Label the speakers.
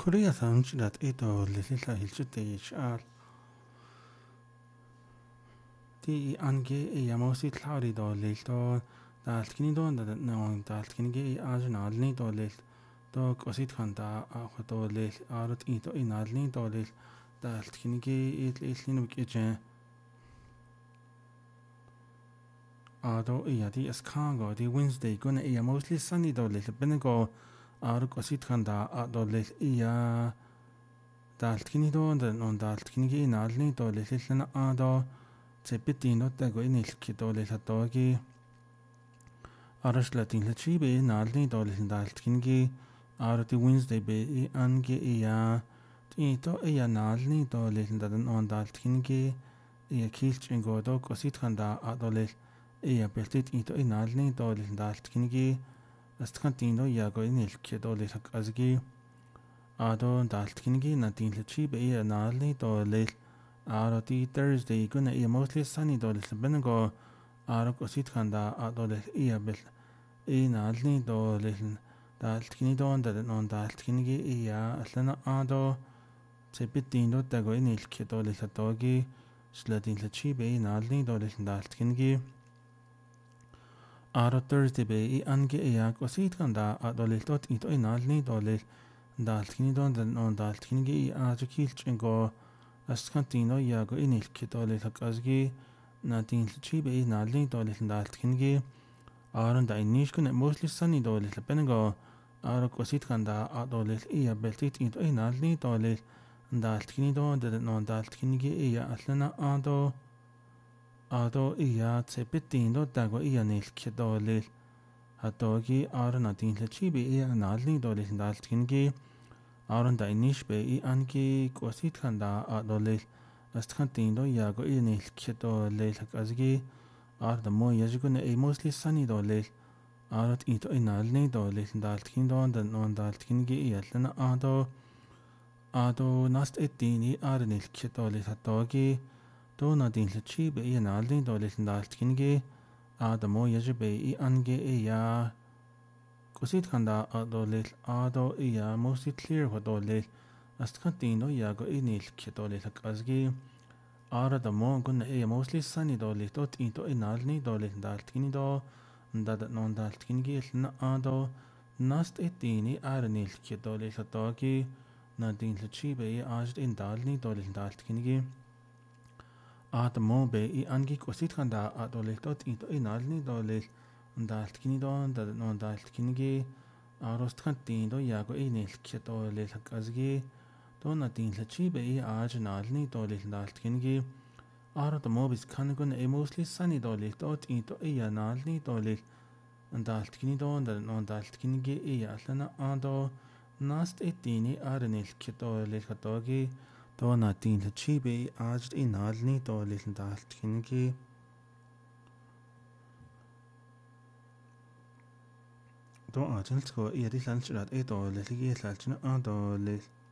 Speaker 1: Korea sanchilat ito lilila hilchute ishal. Ti ange yamosi tlauri do lilto daltkini do no daltkini ge ajnalni do lil do kosit khanda akhto lil arut ito inalni do lil daltkini ge ilin ukje ado yadi askango di Wednesday gonna mostly sunny do lil benego arut kosit khanda ado lil ya daltkini do non daltkini ge inalni do lil ado Tepitino tago inilkito lilatogi Arash latin lachi be nalni dolin daltkingi Arati Wednesday be ange iya Tito iya nalni dolin dadan on daltkingi Iya kilch ingodo kosit khanda adolil Iya beltit ito inalni dolin daltkingi Astkantino yago inilkito lilakazgi Ado daltkingi natin lachi be iya nalni dolil Arati Thursday gonna mostly sunny dolil benego Arok osit khanda dolil iya bel nalni dolil daltkini don non daltkini iya aslana ado Tepitin do tago inilki dolil atogi Slatin lachi be nalni dolil daltkini Aro Thursday be ange iya osit khanda dolil tot ito nalni dolil daltkini don non daltkini ajo kilch ingo Astkantino yago inilki dolil hakazgi Natin lachi be nalni dolil daltkini Aron da inishkun mostly sunny dolil benego Aro kosit khanda dolil iya beltit ito nalni dolil daltkini don non daltkini iya aslana ado iya tsepitin do dago iya nilki dolil hatogi aro natin lachi be iya nalni dolil daltkini Aron da inish be anki kosit khanda dolil Astkantino yago inilki dolil hakazgi Ar da mo yajgun mostly sunny dolil Arot ito inalni dolil daltkin don non daltkin iyatlana ado nast etini arnilki dolil hatogi do nadin lachi be inalni dolil daltkin ado mo yajbe ange iya kosit khanda dolil ado iya mostly clear dolil Astkantino yago inilki dolil hakazgi Ara da mo gunna mostly sunny dolil tot ito inalni dolil daltkini do non daltkini ilna ado nast etini arnilki dolil hatogi nadin lachi be ajd indalni dolil daltkini Ada mo be angi kosit khanda dolil tot ito inalni dolil daltkini do non daltkini arost khantindo yago inilki dolil hakazgi Dona din lachi be aaj nalni dolil daltkini Aro da mobis kanagun mostly sunny dolil tot ito iya nalni dolil daltkini don non daltkini iya aslana ado nast etini arnilki dolil hatogi Dona din lachi be aaj inalni dolil daltkini Do aajnaltko iya di lalchirat dolil lalchina dolil